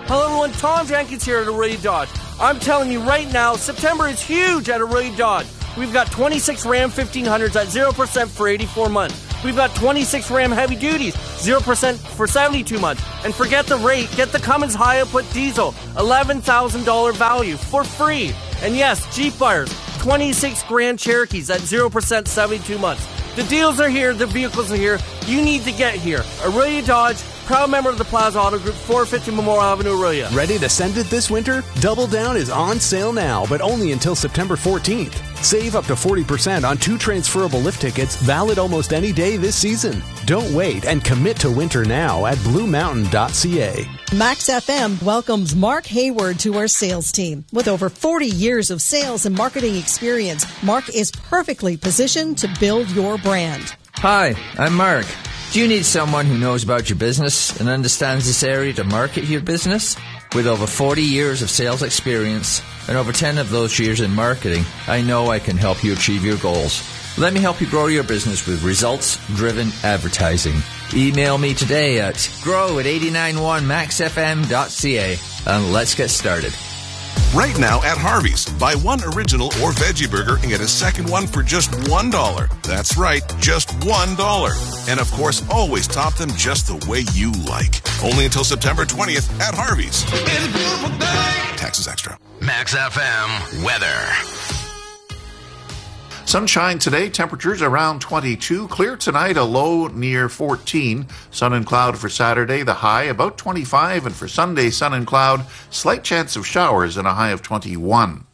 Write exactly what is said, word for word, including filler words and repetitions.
Hello everyone, Tom Jenkins here at Aurelia Dodge. I'm telling you right now, September is huge at Aurelia Dodge. We've got twenty-six Ram fifteen hundreds at zero percent for eighty-four months. We've got twenty-six Ram Heavy Duties, zero percent for seventy-two months. And forget the rate, get the Cummins High Output Diesel, eleven thousand dollars value for free. And yes, Jeep buyers, twenty-six Grand Cherokees at zero percent seventy-two months. The deals are here, the vehicles are here. You need to get here. Aurelia Dodge, proud member of the Plaza Auto Group, four fifty Memorial Avenue, Aurelia. Ready to send it this winter? Double Down is on sale now, but only until September fourteenth. Save up to forty percent on two transferable lift tickets, valid almost any day this season. Don't wait and commit to winter now at blue mountain dot c a. Max F M welcomes Mark Hayward to our sales team. With over forty years of sales and marketing experience, Mark is perfectly positioned to build your brand. Hi, I'm Mark. Do you need someone who knows about your business and understands this area to market your business? With over forty years of sales experience and over ten of those years in marketing, I know I can help you achieve your goals. Let me help you grow your business with results-driven advertising. Email me today at grow at eight nine one max f m dot c a and let's get started. Right now at Harvey's, buy one original or veggie burger and get a second one for just one dollar. That's right, just one dollar. And of course, always top them just the way you like. Only until September twentieth at Harvey's. It's a beautiful day. Taxes extra. Max F M weather. Sunshine today, temperatures around twenty-two. Clear tonight, a low near fourteen. Sun and cloud for Saturday, the high about twenty-five. And for Sunday, sun and cloud, slight chance of showers and a high of twenty-one.